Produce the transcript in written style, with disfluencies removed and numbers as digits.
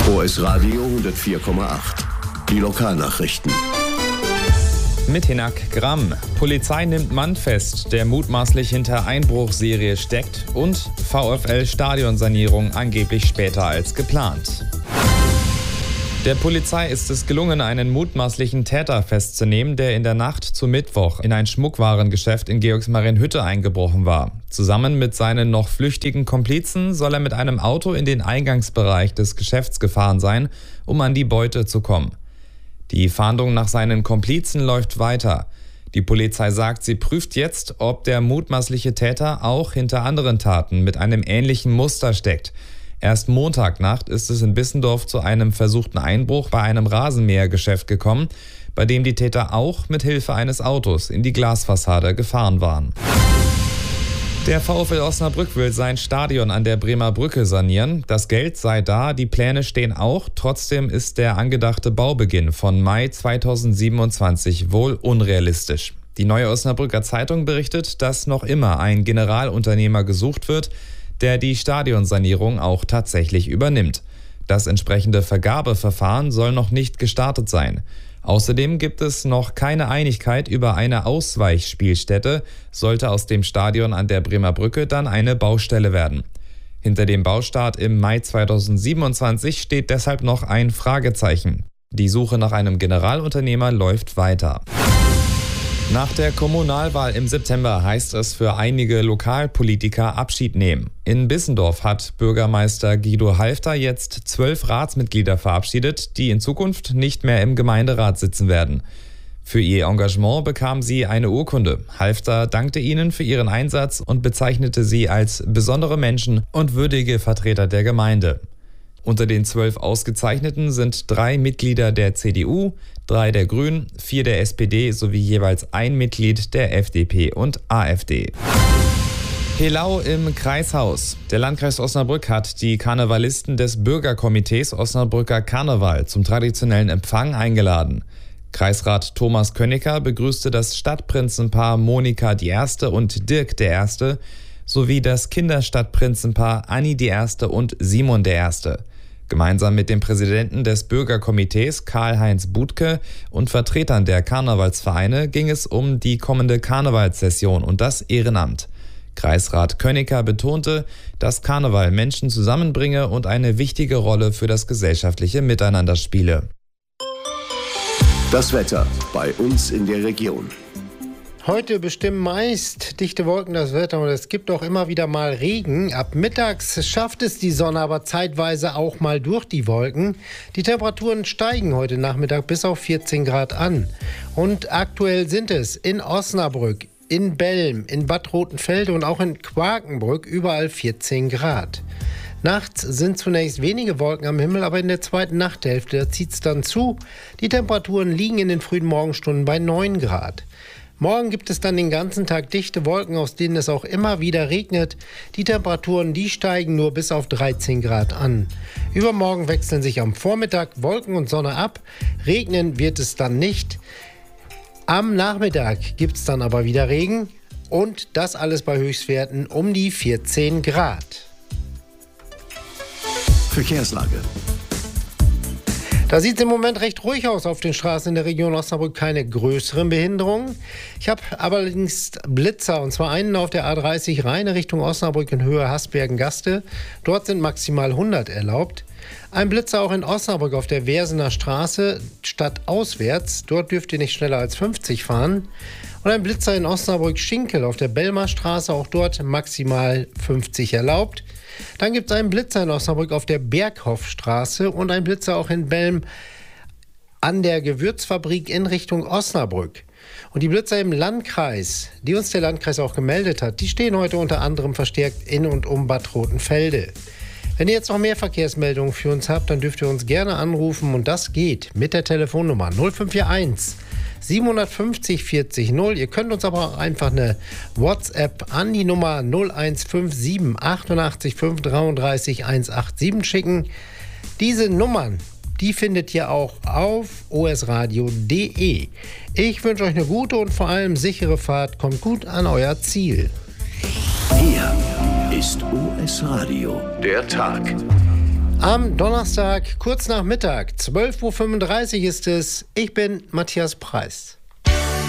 OS Radio 104,8. Die Lokalnachrichten. Mit Hinak Gramm. Polizei nimmt Mann fest, der mutmaßlich hinter Einbruchserie steckt, und VfL-Stadionsanierung angeblich später als geplant. Der Polizei ist es gelungen, einen mutmaßlichen Täter festzunehmen, der in der Nacht zu Mittwoch in ein Schmuckwarengeschäft in Georgsmarienhütte eingebrochen war. Zusammen mit seinen noch flüchtigen Komplizen soll er mit einem Auto in den Eingangsbereich des Geschäfts gefahren sein, um an die Beute zu kommen. Die Fahndung nach seinen Komplizen läuft weiter. Die Polizei sagt, sie prüft jetzt, ob der mutmaßliche Täter auch hinter anderen Taten mit einem ähnlichen Muster steckt. Erst Montagnacht ist es in Bissendorf zu einem versuchten Einbruch bei einem Rasenmähergeschäft gekommen, bei dem die Täter auch mit Hilfe eines Autos in die Glasfassade gefahren waren. Der VfL Osnabrück will sein Stadion an der Bremer Brücke sanieren. Das Geld sei da, die Pläne stehen auch. Trotzdem ist der angedachte Baubeginn von Mai 2027 wohl unrealistisch. Die Neue Osnabrücker Zeitung berichtet, dass noch immer ein Generalunternehmer gesucht wird, der die Stadionsanierung auch tatsächlich übernimmt. Das entsprechende Vergabeverfahren soll noch nicht gestartet sein. Außerdem gibt es noch keine Einigkeit über eine Ausweichspielstätte, sollte aus dem Stadion an der Bremer Brücke dann eine Baustelle werden. Hinter dem Baustart im Mai 2027 steht deshalb noch ein Fragezeichen. Die Suche nach einem Generalunternehmer läuft weiter. Nach der Kommunalwahl im September heißt es für einige Lokalpolitiker Abschied nehmen. In Bissendorf hat Bürgermeister Guido Halfter jetzt 12 Ratsmitglieder verabschiedet, die in Zukunft nicht mehr im Gemeinderat sitzen werden. Für ihr Engagement bekam sie eine Urkunde. Halfter dankte ihnen für ihren Einsatz und bezeichnete sie als besondere Menschen und würdige Vertreter der Gemeinde. Unter den 12 Ausgezeichneten sind 3 Mitglieder der CDU, 3 der Grünen, 4 der SPD sowie jeweils ein Mitglied der FDP und AfD. Helau im Kreishaus. Der Landkreis Osnabrück hat die Karnevalisten des Bürgerkomitees Osnabrücker Karneval zum traditionellen Empfang eingeladen. Kreisrat Thomas Könicker begrüßte das Stadtprinzenpaar Monika I. und Dirk I. sowie das Kinderstadtprinzenpaar Anni I. und Simon I. Gemeinsam mit dem Präsidenten des Bürgerkomitees Karl-Heinz Budke und Vertretern der Karnevalsvereine ging es um die kommende Karnevalssession und das Ehrenamt. Kreisrat Könicker betonte, dass Karneval Menschen zusammenbringe und eine wichtige Rolle für das gesellschaftliche Miteinander spiele. Das Wetter bei uns in der Region. Heute bestimmen meist dichte Wolken das Wetter und es gibt auch immer wieder mal Regen. Ab mittags schafft es die Sonne aber zeitweise auch mal durch die Wolken. Die Temperaturen steigen heute Nachmittag bis auf 14 Grad an. Und aktuell sind es in Osnabrück, in Belm, in Bad Rotenfelde und auch in Quakenbrück überall 14 Grad. Nachts sind zunächst wenige Wolken am Himmel, aber in der zweiten Nachthälfte zieht es dann zu. Die Temperaturen liegen in den frühen Morgenstunden bei 9 Grad. Morgen gibt es dann den ganzen Tag dichte Wolken, aus denen es auch immer wieder regnet. Die Temperaturen, die steigen nur bis auf 13 Grad an. Übermorgen wechseln sich am Vormittag Wolken und Sonne ab. Regnen wird es dann nicht. Am Nachmittag gibt es dann aber wieder Regen und das alles bei Höchstwerten um die 14 Grad. Verkehrslage. Da sieht es im Moment recht ruhig aus auf den Straßen in der Region Osnabrück, keine größeren Behinderungen. Ich habe allerdings Blitzer, und zwar einen auf der A30 Rheine Richtung Osnabrück in Höhe Hasbergen-Gaste. Dort sind maximal 100 erlaubt. Ein Blitzer auch in Osnabrück auf der Wersener Straße, stadtauswärts. Dort dürft ihr nicht schneller als 50 fahren. Und ein Blitzer in Osnabrück-Schinkel auf der Bellmer Straße, auch dort maximal 50 erlaubt. Dann gibt es einen Blitzer in Osnabrück auf der Berghoffstraße und einen Blitzer auch in Belm an der Gewürzfabrik in Richtung Osnabrück. Und die Blitzer im Landkreis, die uns der Landkreis auch gemeldet hat, die stehen heute unter anderem verstärkt in und um Bad Rotenfelde. Wenn ihr jetzt noch mehr Verkehrsmeldungen für uns habt, dann dürft ihr uns gerne anrufen und das geht mit der Telefonnummer 0541 750 40 0. Ihr könnt uns aber auch einfach eine WhatsApp an die Nummer 0157 88 533 187 schicken. Diese Nummern, die findet ihr auch auf osradio.de. Ich wünsche euch eine gute und vor allem sichere Fahrt. Kommt gut an euer Ziel. Hier ist OS Radio, der Tag. Am Donnerstag, kurz nach Mittag, 12:35 Uhr ist es. Ich bin Matthias Preis.